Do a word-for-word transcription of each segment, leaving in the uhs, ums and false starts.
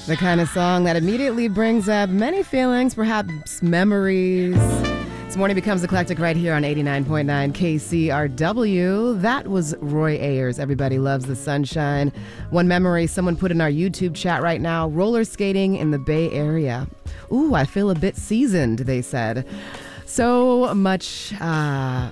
The kind of song that immediately brings up many feelings, perhaps memories. This morning becomes eclectic right here on eighty-nine point nine K C R W. That was Roy Ayers. Everybody loves the sunshine. One memory someone put in our YouTube chat right now, roller skating in the Bay Area. Ooh, I feel a bit seasoned, they said. So much uh,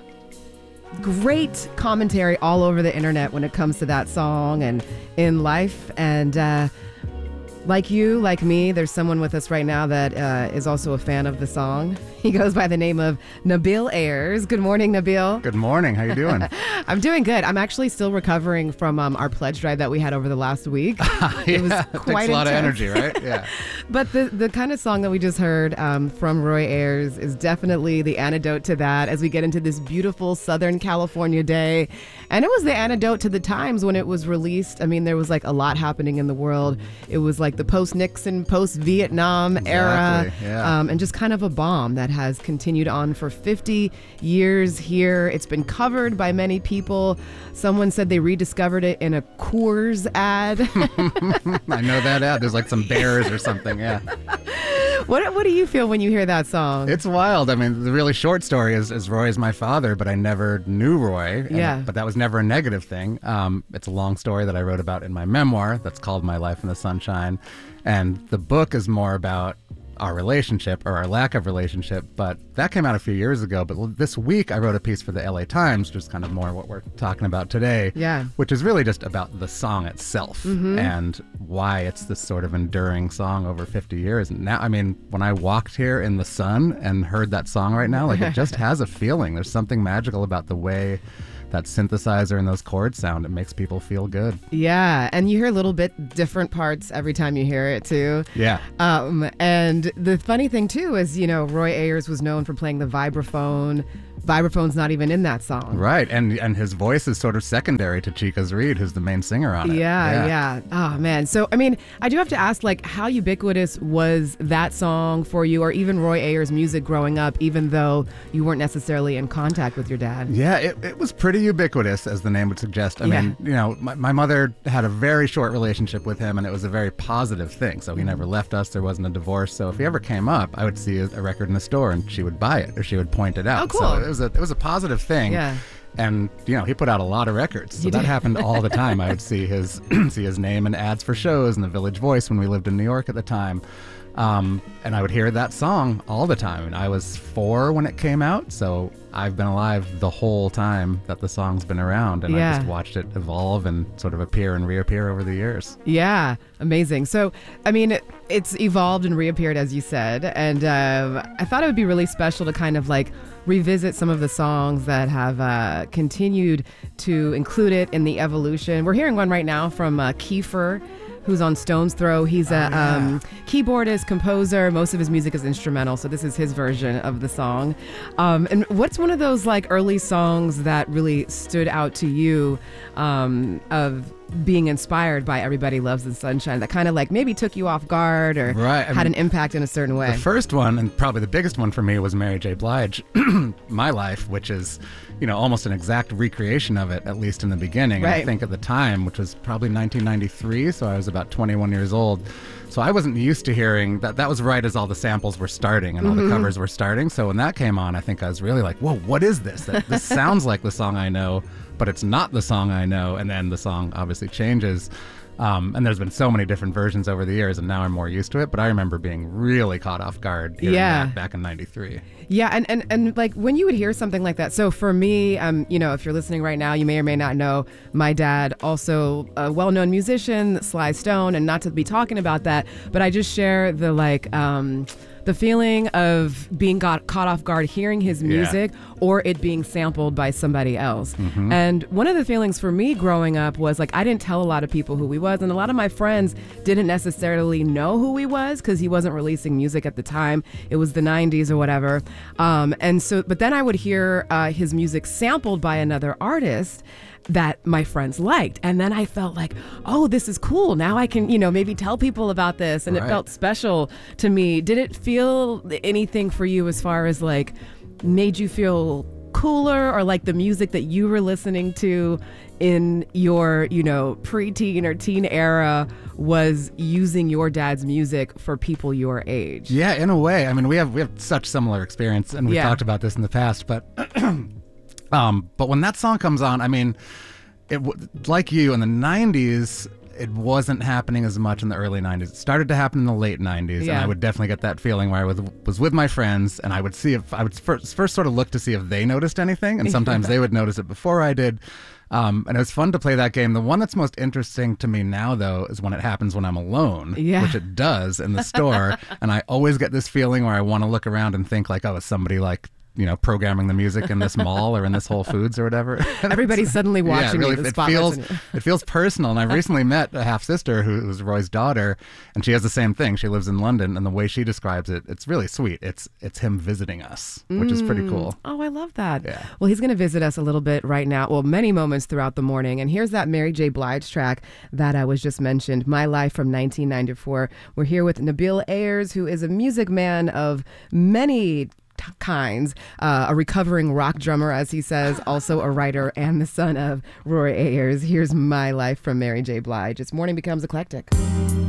great commentary all over the internet when it comes to that song and in life. And uh, like you, like me, there's someone with us right now that uh, is also a fan of the song. He goes by the name of Nabil Ayers. Good morning, Nabil. Good morning. How you doing? I'm doing good. I'm actually still recovering from um, our pledge drive that we had over the last week. yeah, It was it quite takes a lot of intense. energy, right? Yeah. But the, the kind of song that we just heard um, from Roy Ayers is definitely the antidote to that as we get into this beautiful Southern California day. And it was the antidote to the times when it was released. I mean, there was like a lot happening in the world. It was like the post-Nixon, post-Vietnam era, Exactly, yeah. um, and just kind of a bomb that has continued on for fifty years here. It's been covered by many people. Someone said they rediscovered it in a Coors ad. I know that ad. There's like some bears or something. Yeah. What what do you feel when you hear that song? It's wild. I mean, the really short story is, is Roy is my father, but I never knew Roy. and- Yeah. But that was never a negative thing. Um, it's a long story that I wrote about in my memoir that's called My Life in the Sunshine. And the book is more about our relationship or our lack of relationship, but that came out a few years ago. But this week I wrote a piece for the L A Times, just kind of more what we're talking about today, Yeah. which is really just about the song itself Mm-hmm. and why it's this sort of enduring song over fifty years. And now, I mean, when I walked here in the sun and heard that song right now, like it just has a feeling. There's something magical about the way that synthesizer and those chords sound. It makes people feel good. Yeah, and you hear a little bit different parts every time you hear it too. Yeah. Um, and the funny thing too is, you know, Roy Ayers was known for playing the vibraphone. Vibraphone's not even in that song. Right, and and his voice is sort of secondary to Chica's Reed, who's the main singer on it. Yeah, yeah, Oh, man. So, I mean, I do have to ask, like, how ubiquitous was that song for you or even Roy Ayers' music growing up, even though you weren't necessarily in contact with your dad? Yeah, it, it was pretty ubiquitous, as the name would suggest. I Yeah. mean, you know, my, my mother had a very short relationship with him, and it was a very positive thing. So he Mm-hmm. never left us. There wasn't a divorce. So if he ever came up, I would see a, a record in the store, and she would buy it, or she would point it out. Oh, cool. So it was a, it was a positive thing. Yeah. And, you know, he put out a lot of records. So He that did. happened all the time. I would see his see his name in ads for shows in the Village Voice when we lived in New York at the time. Um, and I would hear that song all the time. And I was four when it came out, so I've been alive the whole time that the song's been around. And Yeah. I just watched it evolve and sort of appear and reappear over the years. Yeah, amazing. So, I mean, it, it's evolved and reappeared, as you said. And uh, I thought it would be really special to kind of like revisit some of the songs that have uh, continued to include it in the evolution. We're hearing one right now from uh, Kiefer, who's on Stone's Throw. He's a Oh, yeah. um, keyboardist, composer. Most of his music is instrumental, so this is his version of the song. Um, and what's one of those like early songs that really stood out to you um, of being inspired by Everybody Loves the Sunshine that kind of like maybe took you off guard or Right, I had mean, an impact in a certain way? The first one, and probably the biggest one for me, was Mary J. Blige, My Life, which is, you know, almost an exact recreation of it, at least in the beginning. And Right. I think at the time, which was probably nineteen ninety-three, so I was about twenty-one years old. So I wasn't used to hearing that. That was right as all the samples were starting and all Mm-hmm. the covers were starting. So when that came on, I think I was really like, whoa, what is this? That, this sounds like the song I know, but it's not the song I know. And then the song obviously changes. Um, and there's been so many different versions over the years, and now I'm more used to it. But I remember being really caught off guard hearing Yeah. that back in ninety-three. Yeah, and, and, and like when you would hear something like that, so for me, um, you know, if you're listening right now, you may or may not know my dad, also a well-known musician, Sly Stone, and not to be talking about that, but I just share the like um, the feeling of being got caught off guard hearing his music or it being sampled by somebody else. Mm-hmm. And one of the feelings for me growing up was like I didn't tell a lot of people who he was, and a lot of my friends didn't necessarily know who he was because he wasn't releasing music at the time. It was the nineties or whatever. Um, and so, but then I would hear uh, his music sampled by another artist that my friends liked. And then I felt like, oh, this is cool. Now I can, you know, maybe tell people about this. And Right. it felt special to me. Did it feel anything for you as far as like made you feel cooler, or like the music that you were listening to in your, you know, preteen or teen era was using your dad's music for people your age? Yeah, in a way. I mean, we have we have such similar experience, and we've Yeah. talked about this in the past. But um, but when that song comes on, I mean, it w- like you in the nineties. It wasn't happening as much in the early nineties. It started to happen in the late nineties, Yeah. and I would definitely get that feeling where I was, was with my friends, and I would see if I would first, first sort of look to see if they noticed anything, and sometimes they would notice it before I did. Um, and it was fun to play that game. The one that's most interesting to me now, though, is when it happens when I'm alone, Yeah. which it does in the store, and I always get this feeling where I want to look around and think like, oh, is somebody like, you know, programming the music in this mall or in this Whole Foods or whatever. Everybody's suddenly watching yeah, you. really, The it spotlight's feels on you. it feels personal. And I've recently met a half sister who was Roy's daughter, and she has the same thing. She lives in London, and the way she describes it, it's really sweet. It's it's him visiting us, which is pretty cool. Oh, I love that. Yeah. Well, he's going to visit us a little bit right now. Well, many moments throughout the morning. And here's that Mary J. Blige track that I was just mentioned, My Life from nineteen ninety-four. We're here with Nabil Ayers, who is a music man of many t- kinds, uh, a recovering rock drummer, as he says, also a writer, and the son of Roy Ayers. Here's My Life from Mary J. Blige. It's Morning Becomes Eclectic.